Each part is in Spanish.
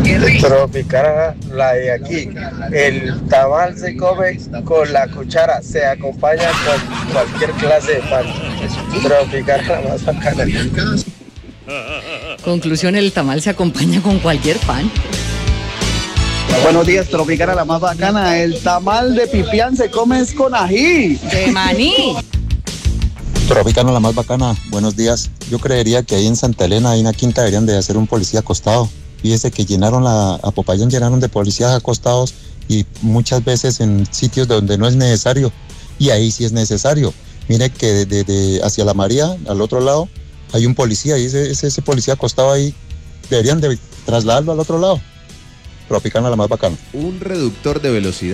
Tropicana, la de aquí. El tamal se come con la cuchara, se acompaña con cualquier clase de pan. Tropicana, la más bacana. Conclusión, el tamal se acompaña con cualquier pan. Buenos días, Tropicana, la más bacana. El tamal de pipián se come es con ají. De maní. Tropicana, la más bacana. Buenos días. Yo creería que ahí en Santa Elena, ahí en la quinta, deberían de hacer un policía acostado. Fíjese que a Popayán llenaron de policías acostados y muchas veces en sitios donde no es necesario. Y ahí sí es necesario. Mire que hacia la María, al otro lado, hay un policía y ese policía acostado ahí, deberían de trasladarlo al otro lado. Tropicana, la más bacana. Un reductor de velocidad.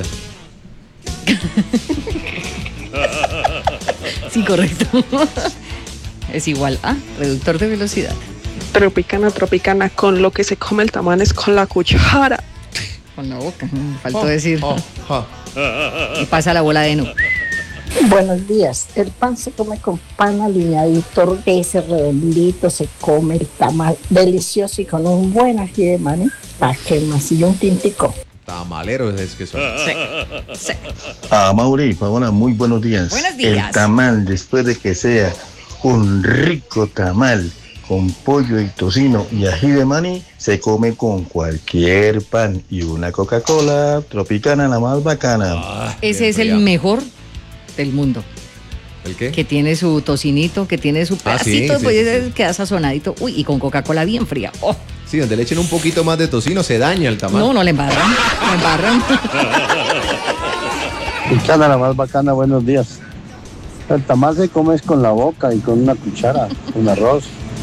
Sí, correcto. Es igual a reductor de velocidad. Tropicana, con lo que se come el tamal es con la cuchara. Con la boca, faltó decir. Y pasa la bola de no. Buenos días. El pan se come con pan aliñadito, ese redondito, se come el tamal delicioso y con un buen ají de maní. ¿Para qué más? Y un tintico. Tamaleros es que son. Sí. Mauri, Paola, muy buenos días. Buenos días. El tamal, después de que sea un rico tamal con pollo y tocino y ají de maní, se come con cualquier pan y una Coca-Cola. Tropicana, la más bacana. Ese es el mejor del mundo. ¿El qué? Que tiene su tocinito, que tiene su pedacito, sí, pues sí. queda sazonadito. Uy, y con Coca-Cola bien fría. Oh. Sí, donde le echen un poquito más de tocino se daña el tamal. No le embarran. Tropicana, la más bacana, buenos días. El tamal se come es con la boca y con una cuchara, con arroz.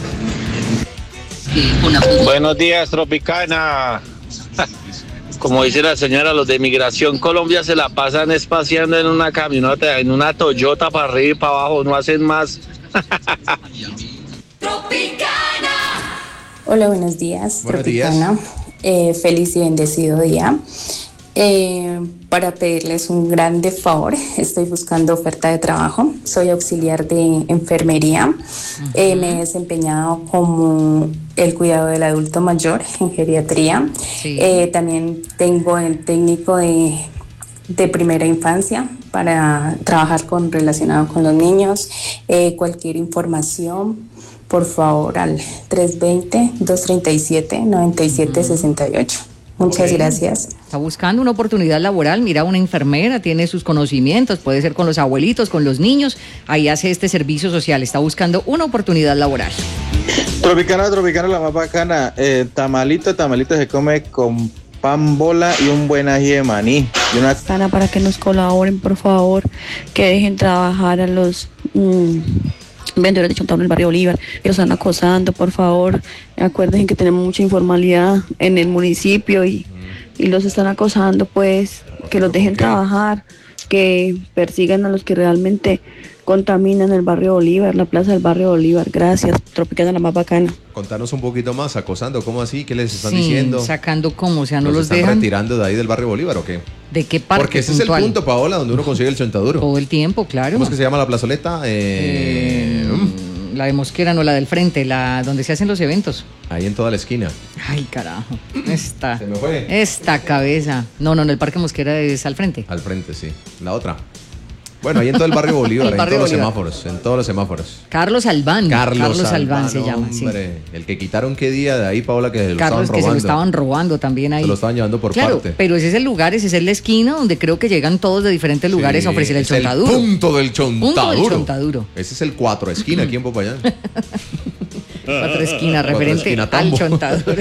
Buenos días, Tropicana. Como dice la señora, los de Migración Colombia se la pasan espaciando en una camioneta, en una Toyota para arriba y para abajo, no hacen más. Hola, buenos días, Buenos Tropicana. Feliz y bendecido día. Para pedirles un grande favor, estoy buscando oferta de trabajo, soy auxiliar de enfermería, me he desempeñado como el cuidado del adulto mayor en geriatría, también tengo el técnico de primera infancia para trabajar relacionado con los niños. Cualquier información, por favor, al 320-237-9768. Muchas gracias. Está buscando una oportunidad laboral, mira, una enfermera, tiene sus conocimientos, puede ser con los abuelitos, con los niños, ahí hace este servicio social, está buscando una oportunidad laboral. Tropicana, la más bacana. Tamalito se come con pan bola y un buen ají de maní. Y una... Para que nos colaboren, por favor, que dejen trabajar a los vendedores de chontaduro en el barrio Bolívar, que los están acosando, por favor. Acuérdense que tenemos mucha informalidad en el municipio y los están acosando, pues, que los dejen trabajar, que persigan a los que realmente contaminan el barrio Bolívar, la plaza del barrio Bolívar. Gracias, Tropicana, la más bacana. Contanos un poquito más, acosando, ¿cómo así? ¿Qué les están diciendo? Sacando cómo, o sea, no los están dejan. retirando de ahí del barrio Bolívar o qué? ¿De qué parte? Porque ese puntual? es el punto, Paola, donde uno consigue el chontaduro. Todo el tiempo, claro. ¿Cómo es que se llama la plazoleta? La de Mosquera, no, la del frente, la donde se hacen los eventos. Ahí en toda la esquina. Ay, carajo. Se me fue. Esta cabeza. No, el Parque Mosquera es al frente. Al frente, sí. La otra. Bueno, ahí en todo el barrio Bolívar, en todos los semáforos. Carlos Albán. Carlos Albán se llama, hombre. Sí. El que quitaron qué día de ahí, Paola, que se lo Carlos, estaban robando. que se lo estaban robando también ahí. Se lo estaban llevando por parte. Pero ese es el lugar, esa es la esquina donde creo que llegan todos de diferentes lugares a ofrecer el chontaduro. El punto del chontaduro. Ese es el 4 esquina aquí en Popayán. 4 esquina, referente al chontaduro.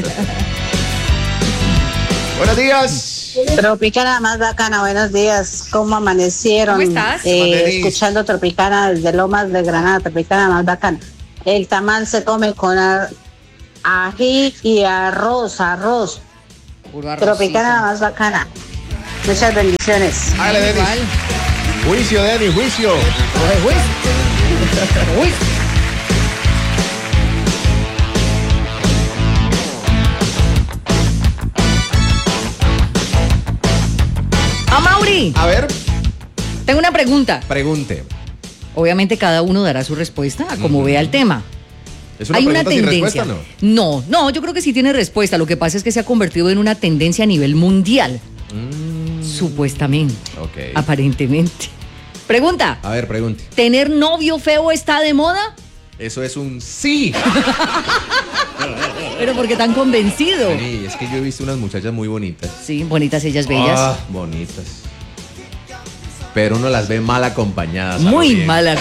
Buenos días. Tropicana más bacana, buenos días. ¿Cómo amanecieron? ¿Cómo estás? Escuchando Tropicana desde Lomas de Granada, Tropicana más bacana. El tamal se come con ají y arroz. Tropicana más bacana. Muchas bendiciones. Dale, Denis. Juicio, Denis, juicio. Mauri. A ver. Tengo una pregunta. Pregunte. Obviamente cada uno dará su respuesta a como vea el tema. ¿Es una Hay una pregunta sin tendencia. respuesta, no? No, yo creo que sí tiene respuesta. Lo que pasa es que se ha convertido en una tendencia a nivel mundial. Supuestamente. Ok. Aparentemente. Pregunta. A ver, pregunte. ¿Tener novio feo está de moda? Eso es un sí. Pero ¿por qué tan convencido? Sí, es que yo he visto unas muchachas muy bonitas. Sí, bonitas ellas, bellas. Ah, bonitas. Pero uno las ve mal acompañadas. Muy mala.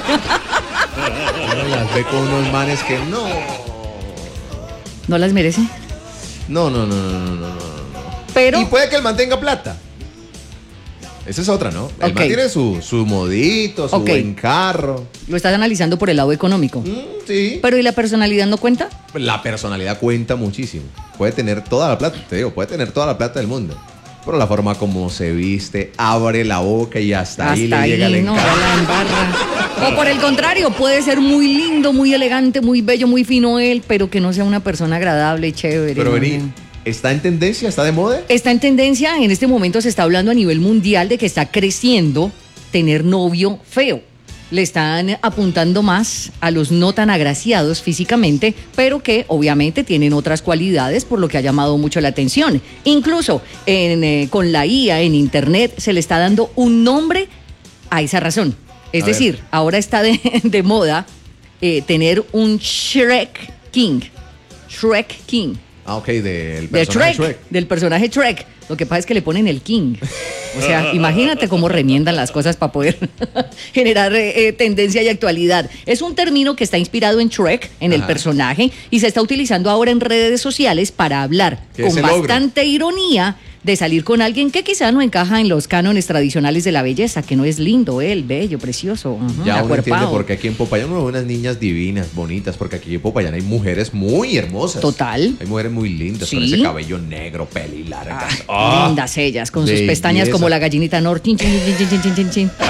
Uno las ve con unos manes que no. ¿No las merece? No. Pero. Y puede que el man tenga plata. Esa es otra, ¿no? El man tiene su modito, su buen carro. Lo estás analizando por el lado económico. Sí. Pero ¿y la personalidad no cuenta? La personalidad cuenta muchísimo. Puede tener toda la plata, te digo, puede tener toda la plata del mundo. Pero la forma como se viste, abre la boca y hasta ahí le llega el encanto. La embarra. O por el contrario, puede ser muy lindo, muy elegante, muy bello, muy fino él, pero que no sea una persona agradable, chévere. Pero vení, ¿está en tendencia? ¿Está de moda? Está en tendencia, en este momento se está hablando a nivel mundial de que está creciendo tener novio feo. Le están apuntando más a los no tan agraciados físicamente, pero que obviamente tienen otras cualidades, por lo que ha llamado mucho la atención. Incluso con la IA en internet se le está dando un nombre a esa razón. Es decir, ahora está de moda tener un Shrek King. Shrek King. Ah, ok, del personaje Shrek. Del personaje Shrek. Lo que pasa es que le ponen el King. O sea, imagínate cómo remiendan las cosas para poder generar tendencia y actualidad. Es un término que está inspirado en Shrek, en el personaje, y se está utilizando ahora en redes sociales para hablar con bastante ironía de salir con alguien que quizá no encaja en los cánones tradicionales de la belleza, que no es lindo, él, bello, precioso, ya uno entiende porque aquí en Popayán uno ve unas niñas divinas, bonitas, porque aquí en Popayán hay mujeres muy hermosas. Total. Hay mujeres muy lindas, con ese cabello negro, pelilargas. Lindas ellas, con sus pestañas como la gallinita Nor. Chin, chin, chin, chin, chin, chin, chin.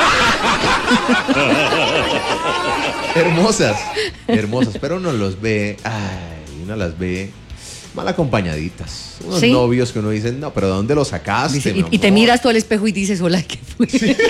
Hermosas, pero uno los ve, uno las ve mal acompañaditas. Unos novios que uno dice, no, pero ¿de dónde lo sacaste? Dice, y te miras tú al espejo y dices, hola, ¿qué fue?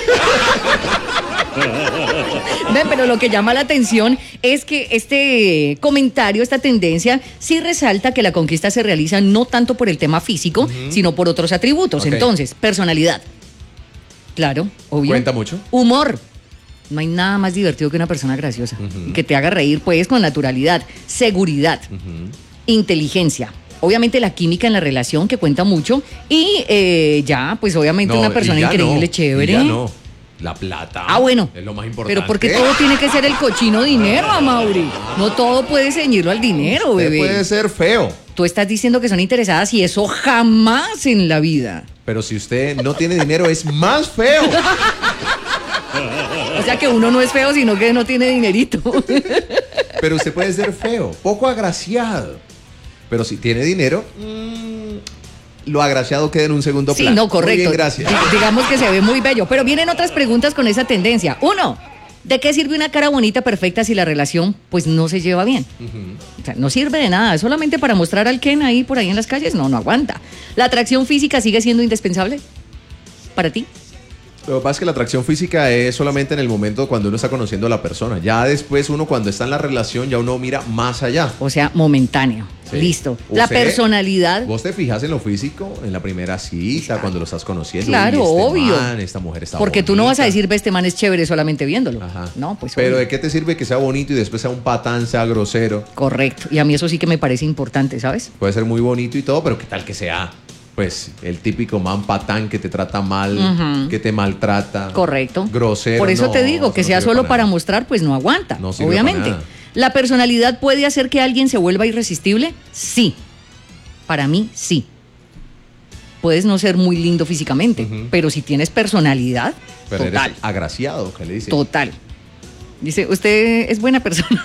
Ven, pero lo que llama la atención es que este comentario, esta tendencia, sí resalta que la conquista se realiza no tanto por el tema físico, sino por otros atributos. Entonces, personalidad. Claro, obvio. ¿Cuenta mucho? Humor. No hay nada más divertido que una persona graciosa. Que te haga reír, pues, con naturalidad. Seguridad. Inteligencia. Obviamente la química en la relación, que cuenta mucho. Y ya, pues obviamente una persona increíble, chévere. Ya no. La plata. Bueno. Es lo más importante. Pero porque todo tiene que ser el cochino dinero, Amaury. No todo puede ceñirlo al dinero, bebé. Puede ser feo. Tú estás diciendo que son interesadas y eso jamás en la vida. Pero si usted no tiene dinero, es más feo. O sea que uno no es feo, sino que no tiene dinerito. Pero usted puede ser feo, poco agraciado. Pero si tiene dinero, lo agraciado queda en un segundo plano. Sí, no, correcto. Muy bien, gracias. Digamos que se ve muy bello. Pero vienen otras preguntas con esa tendencia. 1, ¿de qué sirve una cara bonita perfecta si la relación pues no se lleva bien? O sea, no sirve de nada. Solamente para mostrar al Ken ahí por ahí en las calles. No aguanta. ¿La atracción física sigue siendo indispensable para ti? Lo que pasa es que la atracción física es solamente en el momento cuando uno está conociendo a la persona. Ya después uno cuando está en la relación ya uno mira más allá. O sea, momentáneo. Sí. Listo. La personalidad. Vos te fijas en lo físico en la primera cita, cuando lo estás conociendo. Claro, obvio. Esta mujer está porque bonita. Tú no vas a decir, ve, este man es chévere solamente viéndolo. No, pues. Pero obvio. ¿De qué te sirve que sea bonito y después sea un patán, sea grosero? Correcto. Y a mí eso sí que me parece importante, ¿sabes? Puede ser muy bonito y todo, pero ¿qué tal que sea? Pues el típico man patán que te trata mal, que te maltrata. Correcto. Grosero. Por eso te digo, que sea solo para mostrar, pues no aguanta. No sirve obviamente. Para nada. ¿La personalidad puede hacer que alguien se vuelva irresistible? Sí. Para mí, sí. Puedes no ser muy lindo físicamente, pero si tienes personalidad, pero total. Eres agraciado, ¿qué le dice? Total. Dice, usted es buena persona.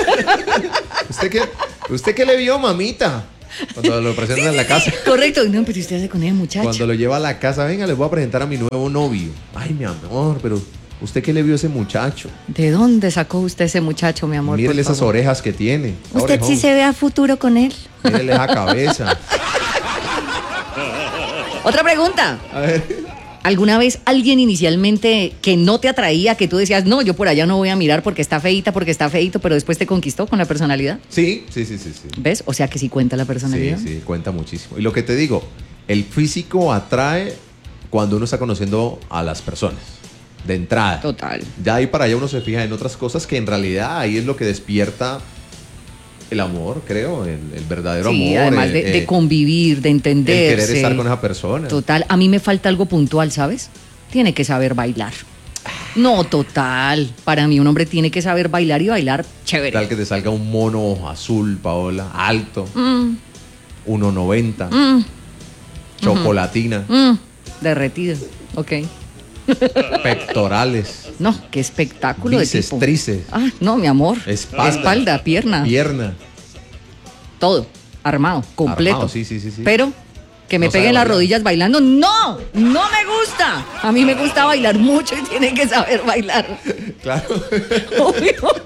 ¿Usted qué le vio, mamita? Cuando lo presentan en la casa. Correcto. No, pero usted hace con el muchacho. Cuando lo lleva a la casa, venga, les voy a presentar a mi nuevo novio. Ay, mi amor, pero ¿usted qué le vio a ese muchacho? ¿De dónde sacó usted ese muchacho, mi amor? Mírele esas orejas que tiene. ¿Usted sí se ve a futuro con él? Mírele esa cabeza. Otra pregunta. A ver. ¿Alguna vez alguien inicialmente que no te atraía, que tú decías, no, yo por allá no voy a mirar porque está feíta, porque está feíto, pero después te conquistó con la personalidad? Sí. ¿Ves? O sea que sí cuenta la personalidad. Sí, cuenta muchísimo. Y lo que te digo, el físico atrae cuando uno está conociendo a las personas, de entrada. Total. Ya ahí para allá uno se fija en otras cosas que en realidad ahí es lo que despierta el amor, creo, el verdadero amor. Sí, además de convivir, de entenderse. El querer estar con esa persona. Total, a mí me falta algo puntual, ¿sabes? Tiene que saber bailar. No, total. Para mí un hombre tiene que saber bailar y bailar chévere. Tal que te salga un mono azul, Paola, alto, 1.90, chocolatina. Derretido, ok. Pectorales. No, qué espectáculo de tipo. Tríceps. Ah, no, mi amor. Espalda, pierna. Todo, armado, completo. Armado, sí. Pero que me peguen las rodillas bailando, no me gusta. A mí me gusta bailar mucho y tiene que saber bailar. Claro. Obvio.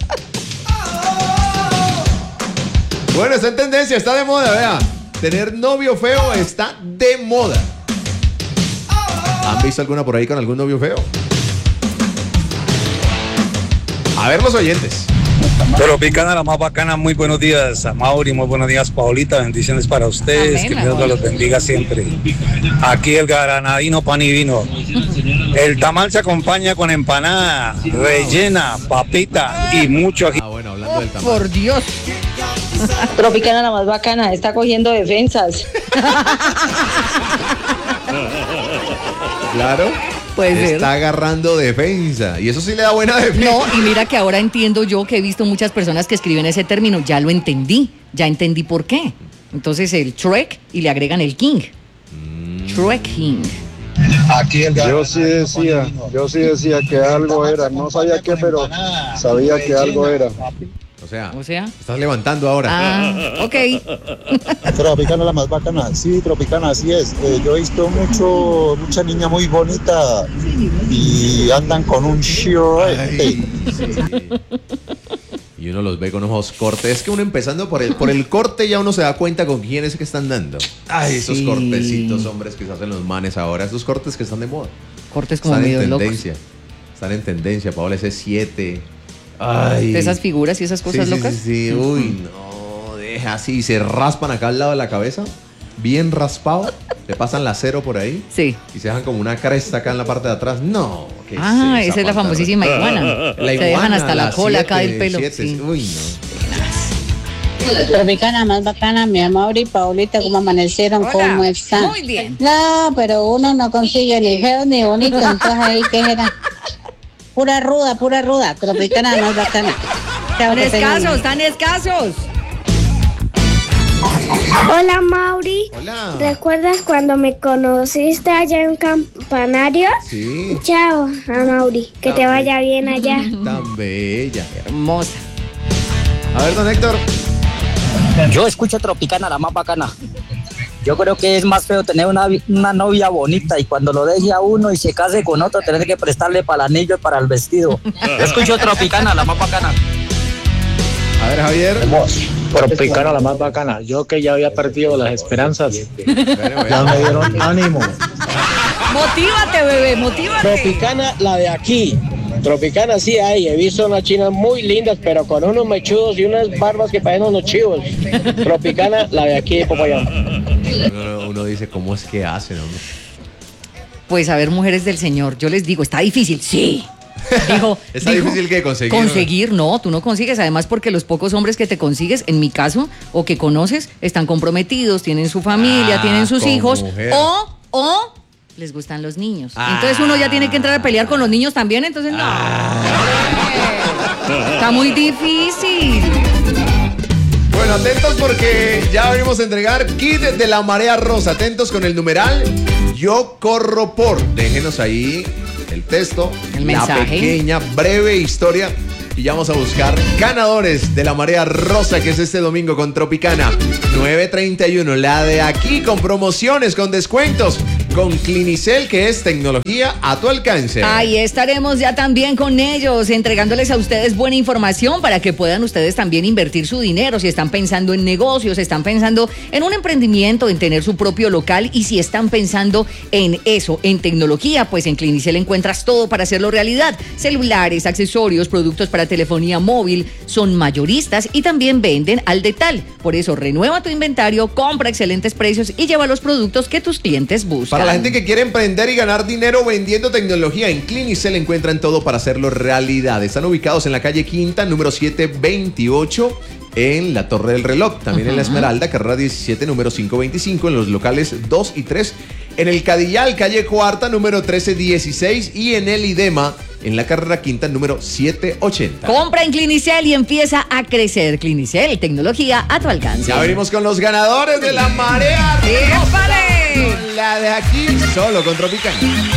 Bueno, está en tendencia, está de moda, vea. Tener novio feo está de moda. ¿Han visto alguna por ahí con algún novio feo? A ver los oyentes. Tropicana, la más bacana, muy buenos días a Mauri, muy buenos días Paulita, bendiciones para ustedes, amén, que Dios los bendiga siempre. Aquí el granadino pan y vino. El tamal se acompaña con empanada, rellena, papita y mucho ají. Bueno, hablando del tamal. Por Dios. Tropicana, la más bacana, está cogiendo defensas. Claro. Puede ser. Está agarrando defensa. Y eso sí le da buena defensa. No, y mira que ahora entiendo yo que he visto muchas personas que escriben ese término. Ya lo entendí. Ya entendí por qué. Entonces el Trek y le agregan el King. Trekking. Aquí yo sí decía que algo era. No sabía qué, pero sabía que algo era. O sea, estás levantando ahora. Ah, ok. Tropicana la más bacana. Sí, Tropicana, así es. Yo he visto mucha niña muy bonita y andan con un shorty. Y uno los ve con ojos cortes. Es que uno empezando por el corte ya uno se da cuenta con quién es que están dando. Ay, esos cortecitos, hombres, que se hacen los manes ahora. Esos cortes que están de moda. Cortes como están medio en locos. tendencia. Están en tendencia, Paola, ese 7. Ay. De esas figuras y esas cosas locas. Sí. Uy, no, deja así. Se raspan acá al lado de la cabeza, bien raspado. Le pasan la cero por ahí. Sí. Y se dejan como una cresta acá en la parte de atrás. No. ¿Qué esa es la falta famosísima de- iguana. La Se dejan hasta la cola acá del 7, pelo. 7. Sí. Uy, no. Tropicana más bacana, mi amor y Paulita, ¿cómo amanecieron? Hola, ¿Cómo están? muy bien. No, pero uno no consigue ni feo ni bonito, entonces ahí, ¿qué era? Pura ruda, Tropicana más bacana. Chao, que tengan- Están escasos. Hola Mauri. Hola. ¿Recuerdas cuando me conociste allá en un campanario? Sí. Chao, a Mauri. Que te vaya bien allá. Tan bella. Hermosa. A ver, don Héctor. Yo escucho Tropicana, la más bacana. Yo creo que es más feo tener una novia bonita y cuando lo deje a uno y se case con otro, tener que prestarle para el anillo y para el vestido. Yo escucho Tropicana, la más bacana. A ver, Javier. Tropicana, la más bacana. Yo que ya había perdido las esperanzas. Ya me dieron ánimo. Motívate, bebé, motívate. Tropicana, la de aquí. Tropicana sí hay, he visto unas chinas muy lindas, pero con unos mechudos y unas barbas que parecen unos chivos. Tropicana, la de aquí de Popayán. Uno dice, ¿cómo es que hacen, hombre? Pues a ver, mujeres del Señor, yo les digo, está difícil, sí. Está difícil que conseguir. Conseguir, no, tú no consigues, además porque los pocos hombres que te consigues, en mi caso, o que conoces, están comprometidos, tienen su familia, tienen sus con hijos, mujer. o les gustan los niños. Entonces uno ya tiene que entrar a pelear con los niños también, entonces no. Está muy difícil. Bueno, atentos porque ya venimos a entregar kit de la Marea Rosa. Atentos con el numeral Yo corro por. Déjenos ahí el texto, el la mensaje, pequeña, breve historia. Y ya vamos a buscar ganadores de la Marea Rosa, que es este domingo con Tropicana 9:31. La de aquí con promociones, con descuentos, con Clinicel, que es tecnología a tu alcance. Ahí estaremos ya también con ellos, entregándoles a ustedes buena información para que puedan ustedes también invertir su dinero. Si están pensando en negocios, están pensando en un emprendimiento, en tener su propio local, y si están pensando en eso, en tecnología, pues en Clinicel encuentras todo para hacerlo realidad. Celulares, accesorios, productos para telefonía móvil, son mayoristas y también venden al detal. Por eso renueva tu inventario, compra excelentes precios y lleva los productos que tus clientes buscan. Para la gente que quiere emprender y ganar dinero vendiendo tecnología, en Clinicel encuentran todo para hacerlo realidad. Están ubicados en la calle Quinta, número 728, en la Torre del Reloj. También en la Esmeralda, carrera 17, número 525, en los locales 2 y 3. En el Cadillal, calle Cuarta, número 1316. Y en el Idema, en la carrera Quinta, número 780. Compra en Clinicel y empieza a crecer. Clinicel, tecnología a tu alcance. Ya venimos con los ganadores de la Marea Rosa. La de aquí, solo con Tropicana.